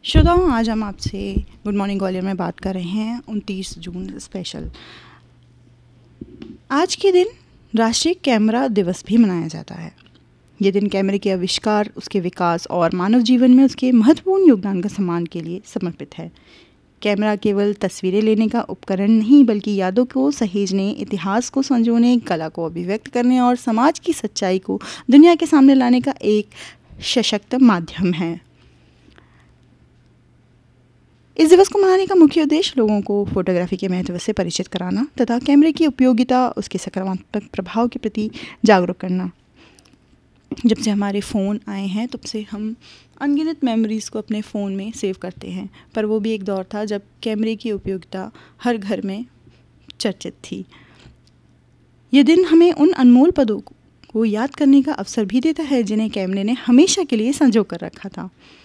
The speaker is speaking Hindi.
श्रोताओं, आज हम आपसे गुड मॉर्निंग ग्वालियर में बात कर रहे हैं 29 जून स्पेशल। आज के दिन राष्ट्रीय कैमरा दिवस भी मनाया जाता है। ये दिन कैमरे के आविष्कार, उसके विकास और मानव जीवन में उसके महत्वपूर्ण योगदान का सम्मान के लिए समर्पित है। कैमरा केवल तस्वीरें लेने का उपकरण नहीं, बल्कि यादों को सहेजने, इतिहास को संजोने, कला को अभिव्यक्त करने और समाज की सच्चाई को दुनिया के सामने लाने का एक सशक्त माध्यम है। इस दिवस को मनाने का मुख्य उद्देश्य लोगों को फोटोग्राफी के महत्व से परिचित कराना तथा कैमरे की उपयोगिता, उसके सकारात्मक प्रभाव के प्रति जागरूक करना। जब से हमारे फ़ोन आए हैं तब से हम अनगिनत मेमोरीज़ को अपने फ़ोन में सेव करते हैं, पर वो भी एक दौर था जब कैमरे की उपयोगिता हर घर में चर्चित थी। ये दिन हमें उन अनमोल पदों को याद करने का अवसर भी देता है जिन्हें कैमरे ने हमेशा के लिए संजो कर रखा था।